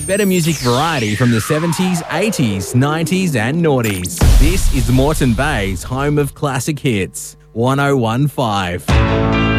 Better music variety from the 70s, 80s, 90s and noughties. This is Moreton Bay's home of classic hits. 1015.